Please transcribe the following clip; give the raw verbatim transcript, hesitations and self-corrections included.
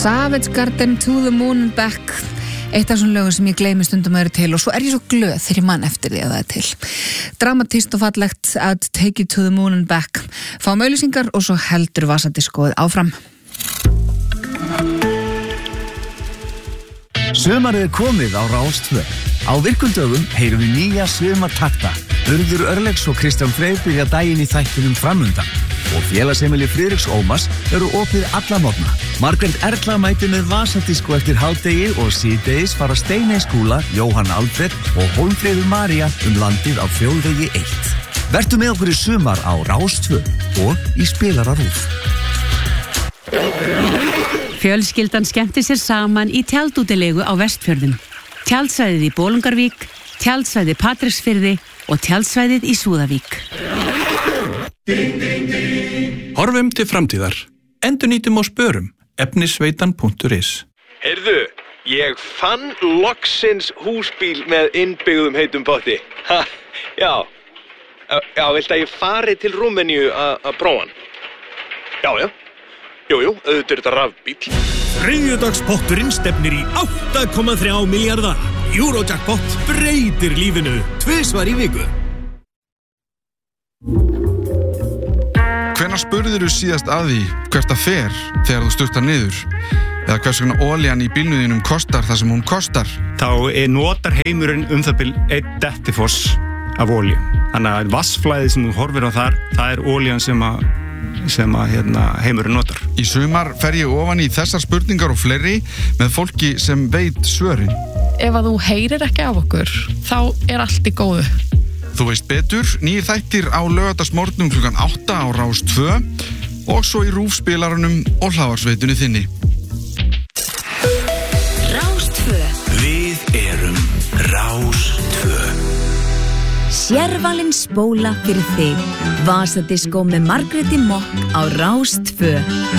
Savage Garden, To the Moon and Back. Eitt af svona lögum sem ég gleymi stundum að eru til og svo er ég svo glöð þegar ég man eftir því að það er til. Dramatíst og fallegt að Take It to the Moon and Back. Fáum auglýsingar og svo heldur Vasadiskóið áfram. Sumarið er komið á Rás tvö. Á virkum dögum heyrum við nýja sumartakta. Urður Örlegs og Kristján Freyr byrja daginn í þættinum framundan. Og félagsheimili Friðriks Ómars eru opið alla morgna. Margrét Erla mætir með Vasadiskó eftir hádegi og síðdegis fara Steiney Skúla, Jóhann Alfred og Hólmfríður María um landið á Þjóðvegi eitt. Vertu með okkur í sumar á Rás tvö og í spilara RÚV. Fjölskyldan skemmti sér saman í tjaldútilegu á Vestfjörðum. Tjaldsvæðið í Bolungarvík, tjaldsvæðið Patreksfirði og tjaldsvæðið í Súðavík. Horfum til framtíðar. Endurnýtum og spörum. efnisveitan punktur is. Heyrðu, ég fann loksins húsbíl með innbyggðum heitum potti. Ha, já. Já, viltu að ég fari til Rúmeníu að prófa hann? Já, já. Jú, jú, auðvitað er þetta rafbíl. Þriðjudagspotturinn stefnir í átta komma þrjá milljarða. Eurojackpot breytir lífinu tvisvar í viku. Hvenær spurðirðu síðast að því hvert það fer þegar þú sturtar niður? Eða hvers vegna olían í bílnum kostar það sem hún kostar? Þá notar heimurinn um það bil einn dettifoss af olíu. Þannig að vassflæðið sem þú horfir á þar, það er olían sem að sem að hérna, heimurinn notar. Í sumar fer ég ofan í þessar spurningar og fleiri með fólki sem veit svörin. Ef að þú heyrir ekki af okkur, þá er allt í góðu. Þú veist betur, nýjir þættir á laugardagsmorgnum klukkan átta á Rás tvö og svo í RÚV-spilarunum og hlaðvarpsveitunni þinni. Rás tvö. Við erum Rás tvö. Sérvalin spóla fyrir þig. Vasadiskó með Margréti Mokk á Rás tvö.